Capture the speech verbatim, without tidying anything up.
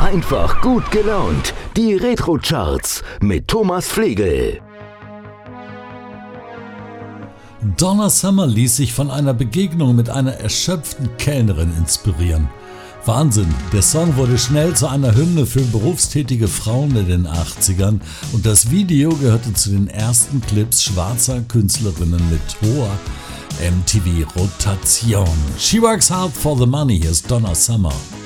Einfach gut gelaunt. Die Retro-Charts mit Thomas Flegel. Donna Summer ließ sich von einer Begegnung mit einer erschöpften Kellnerin inspirieren. Wahnsinn, der Song wurde schnell zu einer Hymne für berufstätige Frauen in den achtzigern und das Video gehörte zu den ersten Clips schwarzer Künstlerinnen mit hoher M T V-Rotation. She works hard for the money, hier ist Donna Summer.